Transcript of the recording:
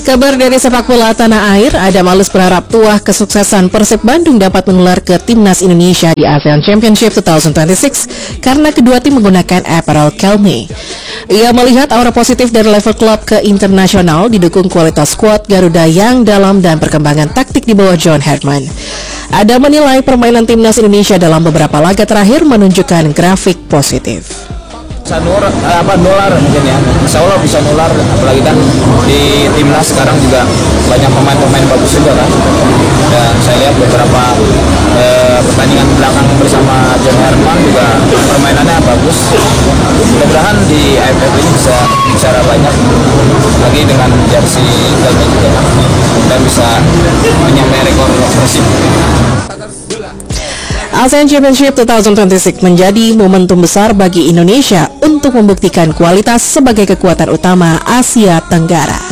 Kabar dari sepak bola tanah air, Adam Alus berharap tuah kesuksesan Persib Bandung dapat menular ke Timnas Indonesia di ASEAN Championship 2026 karena kedua tim menggunakan apparel Kelme. Ia melihat aura positif dari level klub ke internasional didukung kualitas skuad Garuda yang dalam dan perkembangan taktik di bawah John Herdman. Adam menilai permainan Timnas Indonesia dalam beberapa laga terakhir menunjukkan grafik positif. Bisa nular mungkin ya, insya Allah bisa nular, apalagi kan di timnas sekarang juga banyak pemain-pemain bagus juga kan, dan saya lihat beberapa pertandingan belakang bersama John Herdman juga permainannya bagus. Mudah-mudahan di AFF ini bisa bicara banyak lagi dengan jersey Kelme juga kan, dan bisa menyamai rekor Persib. ASEAN Championship 2026 menjadi momentum besar bagi Indonesia untuk membuktikan kualitas sebagai kekuatan utama Asia Tenggara.